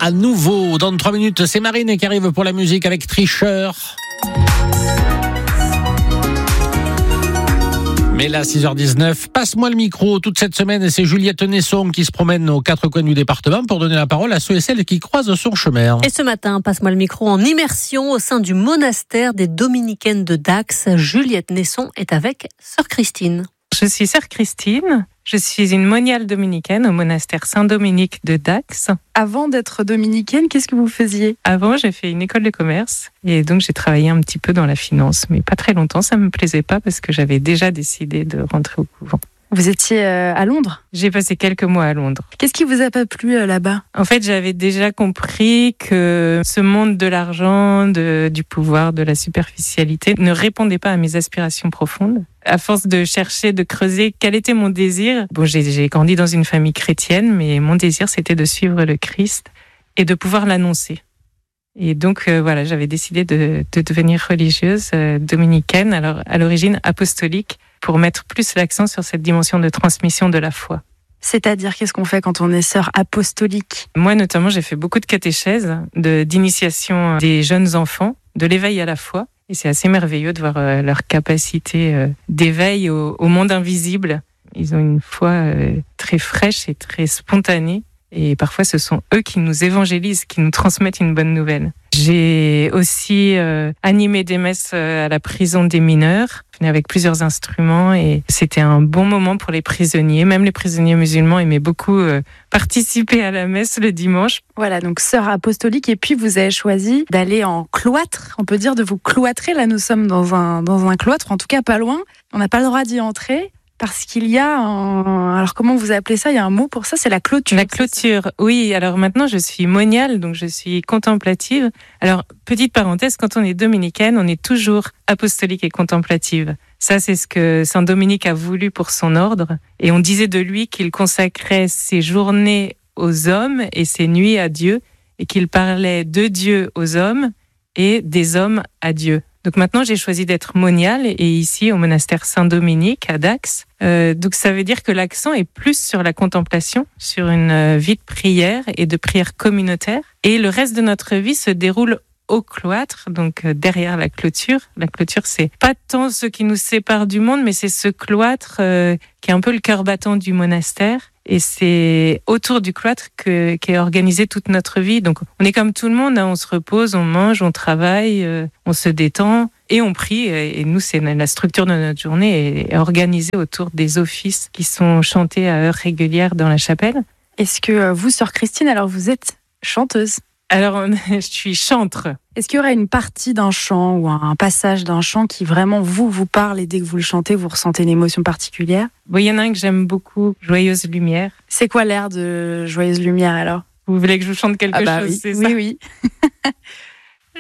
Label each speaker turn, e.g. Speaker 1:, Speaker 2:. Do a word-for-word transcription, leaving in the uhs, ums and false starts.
Speaker 1: à nouveau. Dans trois minutes, c'est Marine qui arrive pour la musique avec Tricheur. Mais là, six heures dix-neuf, passe-moi le micro. Toute cette semaine, c'est Juliette Nesson qui se promène aux quatre coins du département pour donner la parole à ceux et celles qui croisent son chemin.
Speaker 2: Et ce matin, passe-moi le micro en immersion au sein du monastère des Dominicaines de Dax. Juliette Nesson est avec sœur Christine.
Speaker 3: Je suis sœur Christine. Je suis une moniale dominicaine au monastère Saint-Dominique de Dax.
Speaker 4: Avant d'être dominicaine, qu'est-ce que vous faisiez ?
Speaker 3: Avant, j'ai fait une école de commerce et donc j'ai travaillé un petit peu dans la finance, mais pas très longtemps. Ça me plaisait pas parce que j'avais déjà décidé de rentrer au couvent.
Speaker 4: Vous étiez euh, à Londres ?
Speaker 3: J'ai passé quelques mois à Londres.
Speaker 4: Qu'est-ce qui vous a pas plu euh, là-bas ?
Speaker 3: En fait, j'avais déjà compris que ce monde de l'argent, de, du pouvoir, de la superficialité ne répondait pas à mes aspirations profondes. À force de chercher, de creuser quel était mon désir. Bon, j'ai, j'ai grandi dans une famille chrétienne, mais mon désir, c'était de suivre le Christ et de pouvoir l'annoncer. Et donc, euh, voilà, j'avais décidé de, de devenir religieuse euh, dominicaine, alors à l'origine apostolique, pour mettre plus l'accent sur cette dimension de transmission de la foi.
Speaker 4: C'est-à-dire, qu'est-ce qu'on fait quand on est sœur apostolique ?
Speaker 3: Moi, notamment, j'ai fait beaucoup de catéchèses, de, d'initiation des jeunes enfants, de l'éveil à la foi. Et c'est assez merveilleux de voir euh, leur capacité euh, d'éveil au, au monde invisible. Ils ont une foi euh, très fraîche et très spontanée. Et parfois, ce sont eux qui nous évangélisent, qui nous transmettent une bonne nouvelle. J'ai aussi euh, animé des messes à la prison des mineurs, avec plusieurs instruments, et c'était un bon moment pour les prisonniers. Même les prisonniers musulmans aimaient beaucoup euh, participer à la messe le dimanche.
Speaker 4: Voilà, donc sœur apostolique, et puis vous avez choisi d'aller en cloître. On peut dire de vous cloîtrer. Là, nous sommes dans un, dans un cloître, en tout cas pas loin. On n'a pas le droit d'y entrer. Parce qu'il y a un... Alors, comment vous appelez ça ? Il y a un mot pour ça, c'est la clôture.
Speaker 3: La clôture, oui. Alors maintenant, je suis moniale, donc je suis contemplative. Alors, petite parenthèse, quand on est dominicaine, on est toujours apostolique et contemplative. Ça, c'est ce que Saint Dominique a voulu pour son ordre. Et on disait de lui qu'il consacrait ses journées aux hommes et ses nuits à Dieu, et qu'il parlait de Dieu aux hommes et des hommes à Dieu. Donc maintenant, j'ai choisi d'être moniale et ici au monastère Saint-Dominique à Dax. Euh, donc ça veut dire que l'accent est plus sur la contemplation, sur une vie de prière et de prière communautaire. Et le reste de notre vie se déroule au cloître, donc derrière la clôture. La clôture, c'est pas tant ce qui nous sépare du monde, mais c'est ce cloître euh, qui est un peu le cœur battant du monastère. Et c'est autour du cloître que, qu'est organisée toute notre vie. Donc, on est comme tout le monde, hein, on se repose, on mange, on travaille, euh, on se détend et on prie. Et nous, c'est la structure de notre journée est organisée autour des offices qui sont chantés à heure régulière dans la chapelle.
Speaker 4: Est-ce que vous, sœur Christine, alors vous êtes chanteuse ?
Speaker 3: Alors, je suis chantre.
Speaker 4: Est-ce qu'il y aurait une partie d'un chant ou un passage d'un chant qui vraiment vous, vous parle et dès que vous le chantez, vous ressentez une émotion particulière ?
Speaker 3: Bon, il y en a un que j'aime beaucoup, Joyeuse Lumière.
Speaker 4: C'est quoi l'air de Joyeuse Lumière alors ?
Speaker 3: Vous voulez que je vous chante quelque
Speaker 4: ah bah
Speaker 3: chose,
Speaker 4: oui.
Speaker 3: c'est
Speaker 4: oui,
Speaker 3: ça ?
Speaker 4: Oui, oui.